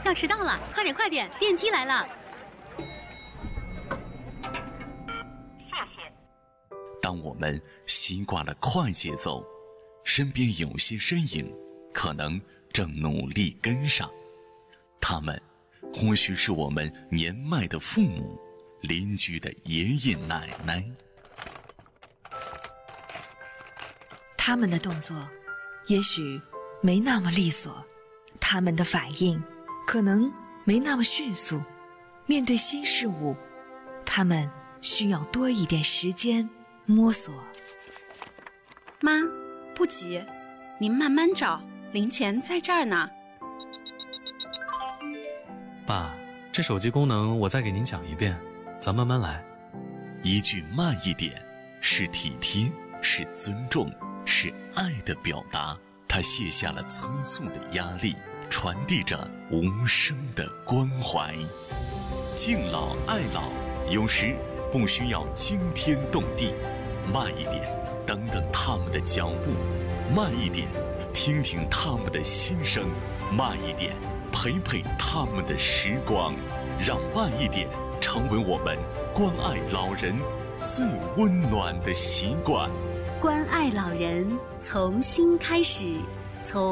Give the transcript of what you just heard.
要迟到了，快点快点，电梯来了。 谢谢。 当我们习惯了快节奏，身边有些身影可能正努力跟上，他们或许是我们年迈的父母、邻居的爷爷奶奶。 他们的动作也许没那么利索，他们的反应可能没那么迅速，面对新事物，他们需要多一点时间摸索。 妈，不急，您慢慢找，零钱在这儿呢。 爸，这手机功能我再给您讲一遍，咱慢慢来。 一句慢一点，是体贴，是尊重，是爱的表达。他卸下了催促的压力，传递着无声的关怀。敬老爱老，有时不需要惊天动地，慢一点，等等他们的脚步；慢一点，听听他们的心声；慢一点，陪陪他们的时光。让慢一点成为我们关爱老人最温暖的习惯。 关爱老人，从心开始，从